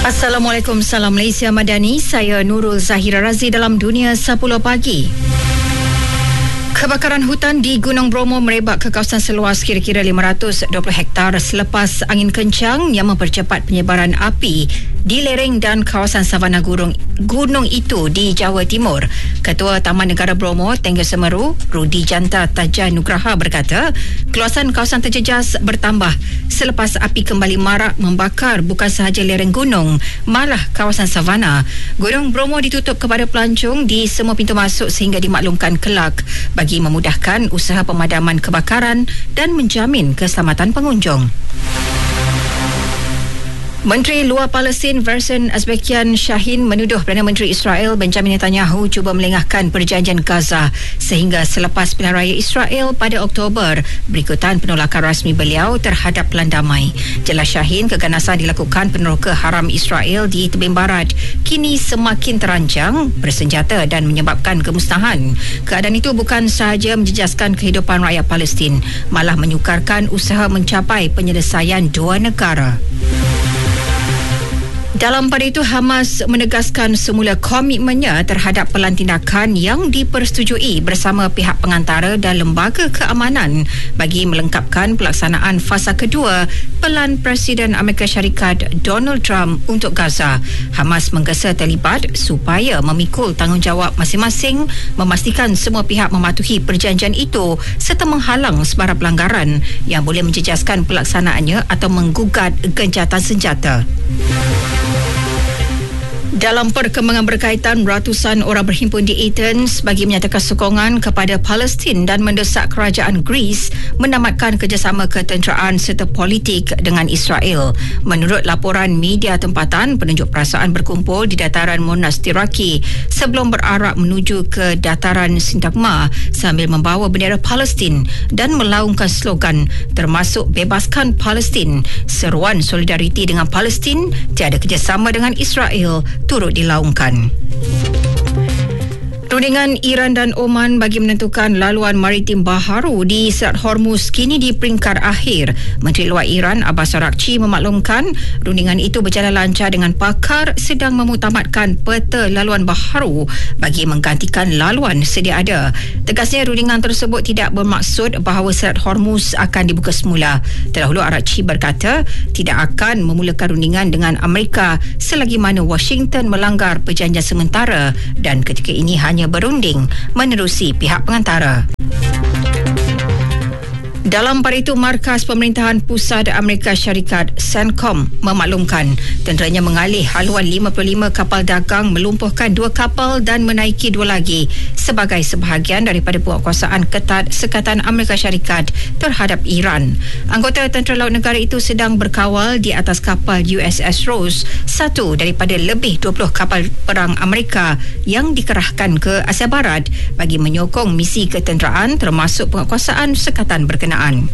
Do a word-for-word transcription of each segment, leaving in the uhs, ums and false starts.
Assalamualaikum, salam Malaysia Madani. Saya Nurul Zahira Razi dalam Dunia sepuluh Pagi. Kebakaran hutan di Gunung Bromo merebak ke kawasan seluas kira-kira lima ratus dua puluh hektar selepas angin kencang yang mempercepat penyebaran api di lereng dan kawasan savana gunung, gunung itu di Jawa Timur. Ketua Taman Negara Bromo, Tengah Semeru, Rudi Janta Taja Nugraha berkata, keluasan kawasan terjejas bertambah selepas api kembali marak membakar bukan sahaja lereng gunung, malah kawasan savana. Gunung Bromo ditutup kepada pelancong di semua pintu masuk sehingga dimaklumkan kelak bagi memudahkan usaha pemadaman kebakaran dan menjamin keselamatan pengunjung. Menteri Luar Palestin Versen Azbekian Shahin menuduh Perdana Menteri Israel Benjamin Netanyahu cuba melengahkan perjanjian Gaza sehingga selepas pilihan raya Israel pada Oktober berikutan penolakan rasmi beliau terhadap pelan damai. Jelas Shahin, keganasan dilakukan peneroka haram Israel di tebing barat kini semakin terancang, bersenjata dan menyebabkan kemusnahan. Keadaan itu bukan sahaja menjejaskan kehidupan rakyat Palestin, malah menyukarkan usaha mencapai penyelesaian dua negara. Dalam pada itu, Hamas menegaskan semula komitmennya terhadap pelan tindakan yang dipersetujui bersama pihak pengantara dan lembaga keamanan bagi melengkapkan pelaksanaan fasa kedua pelan Presiden Amerika Syarikat Donald Trump untuk Gaza. Hamas menggesa terlibat supaya memikul tanggungjawab masing-masing, memastikan semua pihak mematuhi perjanjian itu serta menghalang sebarang pelanggaran yang boleh menjejaskan pelaksanaannya atau menggugat gencatan senjata. Dalam perkembangan berkaitan, ratusan orang berhimpun di Athens bagi menyatakan sokongan kepada Palestin dan mendesak kerajaan Greece menamatkan kerjasama ketenteraan serta politik dengan Israel. Menurut laporan media tempatan, penunjuk perasaan berkumpul di dataran Monastiraki sebelum berarak menuju ke dataran Sintagma sambil membawa bendera Palestin dan melaungkan slogan termasuk bebaskan Palestin. Seruan solidariti dengan Palestin, tiada kerjasama dengan Israel turut dilaungkan. Rundingan Iran dan Oman bagi menentukan laluan maritim baharu di Selat Hormuz kini di peringkat akhir. Menteri Luar Iran Abbas Araghchi memaklumkan rundingan itu berjalan lancar dengan pakar sedang memutamatkan peta laluan baharu bagi menggantikan laluan sedia ada. Tegasnya, rundingan tersebut tidak bermaksud bahawa Selat Hormuz akan dibuka semula. Terdahulu Araghchi berkata tidak akan memulakan rundingan dengan Amerika selagi mana Washington melanggar perjanjian sementara dan ketika ini hanya berunding menerusi pihak pengantara. Dalam pada itu, Markas Pemerintahan Pusat Amerika Syarikat CENTCOM memaklumkan tenteranya mengalih haluan lima puluh lima kapal dagang, melumpuhkan dua kapal dan menaiki dua lagi sebagai sebahagian daripada penguatkuasaan ketat Sekatan Amerika Syarikat terhadap Iran. Anggota Tentera Laut Negara itu sedang berkawal di atas kapal U S S Rose, satu daripada lebih dua puluh kapal perang Amerika yang dikerahkan ke Asia Barat bagi menyokong misi ketenteraan termasuk penguatkuasaan sekatan berkenaan.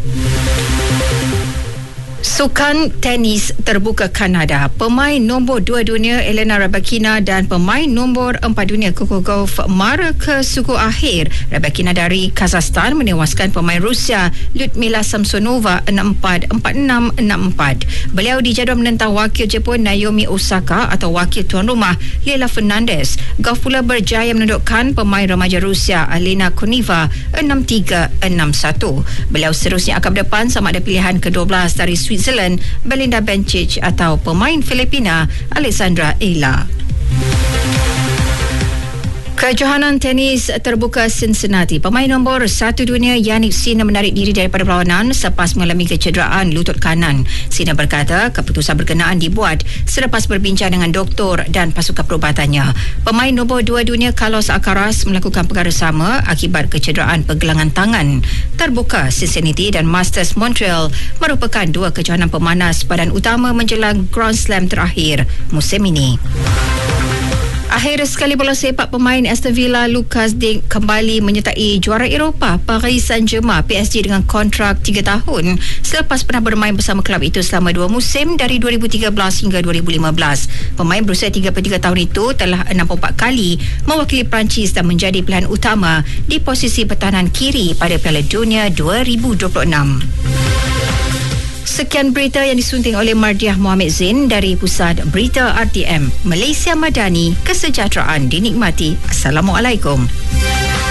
Sukan tenis terbuka Kanada, pemain nombor dua dunia Elena Rybakina dan pemain nombor empat dunia Coco Gauff mara ke suku akhir. Rybakina dari Kazakhstan menewaskan pemain Rusia Lyudmila Samsonova enam empat, empat enam, enam empat. Beliau dijadual menentang wakil Jepun Naomi Osaka atau wakil tuan rumah Lela Fernandez. Gauff pula berjaya menundukkan pemain remaja Rusia Alena Koneva enam tiga, enam satu. Beliau seterusnya akan berdepan sama ada pilihan ke dua belas dari Switzerland Belinda Bencic atau pemain Filipina Alexandra Ela. Kejohanan tenis terbuka Cincinnati, pemain nombor satu dunia Jannik Sinner menarik diri daripada perlawanan selepas mengalami kecederaan lutut kanan. Sinner berkata keputusan berkenaan dibuat selepas berbincang dengan doktor dan pasukan perubatannya. Pemain nombor dua dunia Carlos Alcaraz melakukan perkara sama akibat kecederaan pergelangan tangan. Terbuka Cincinnati dan Masters Montreal merupakan dua kejohanan pemanas badan utama menjelang Grand Slam terakhir musim ini. Akhir sekali bola sepak, pemain Aston Villa Lucas Digne kembali menyertai juara Eropah Paris Saint-Germain P S G dengan kontrak tiga tahun selepas pernah bermain bersama kelab itu selama dua musim dari dua ribu tiga belas hingga dua ribu lima belas. Pemain berusia tiga puluh tiga tahun itu telah enam puluh empat kali mewakili Perancis dan menjadi pilihan utama di posisi pertahanan kiri pada Piala Dunia dua ribu dua puluh enam. Sekian berita yang disunting oleh Mardiah Muhammad Zain dari Pusat Berita R T M. Malaysia Madani, kesejahteraan dinikmati. Assalamualaikum.